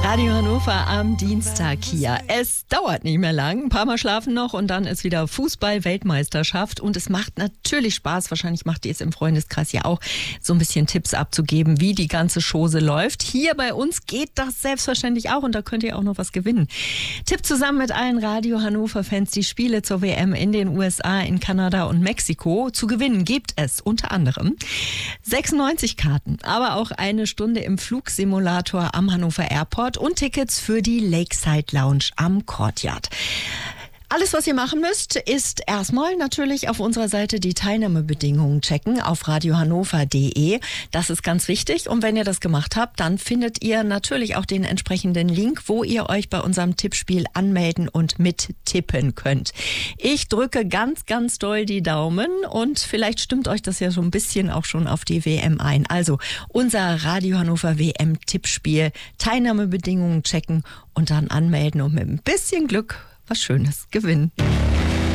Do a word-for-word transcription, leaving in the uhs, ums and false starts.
Radio Hannover am Dienstag hier. Es dauert nicht mehr lang. Ein paar Mal schlafen noch und dann ist wieder Fußball-Weltmeisterschaft. Und es macht natürlich Spaß, wahrscheinlich macht ihr es im Freundeskreis ja auch, so ein bisschen Tipps abzugeben, wie die ganze Chose läuft. Hier bei uns geht das selbstverständlich auch und da könnt ihr auch noch was gewinnen. Tipp zusammen mit allen Radio Hannover-Fans die Spiele zur W M in den U S A, in Kanada und Mexiko. Zu gewinnen gibt es unter anderem sechsundneunzig Karten, aber auch eine Stunde im Flugsimulator am Hannover Airport und Tickets für die Lakeside Lounge am Courtyard. Alles, was ihr machen müsst, ist erstmal natürlich auf unserer Seite die Teilnahmebedingungen checken auf radiohannover punkt de. Das ist ganz wichtig. Und wenn ihr das gemacht habt, dann findet ihr natürlich auch den entsprechenden Link, wo ihr euch bei unserem Tippspiel anmelden und mittippen könnt. Ich drücke ganz, ganz doll die Daumen und vielleicht stimmt euch das ja so ein bisschen auch schon auf die W M ein. Also unser Radio Hannover W M-Tippspiel, Teilnahmebedingungen checken und dann anmelden und mit ein bisschen Glück was Schönes gewinnen.